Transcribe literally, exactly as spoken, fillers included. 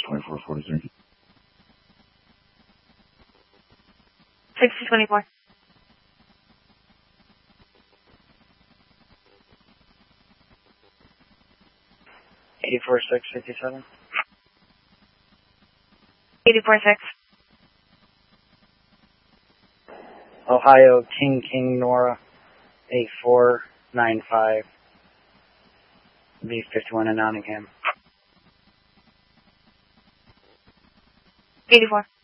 twenty-four forty-three. sixty twenty-four. eighty-four six fifty-seven. eighty-four six. Ohio, King King Nora, eight four nine five. B fifty-one in Nottingham. eighty-four.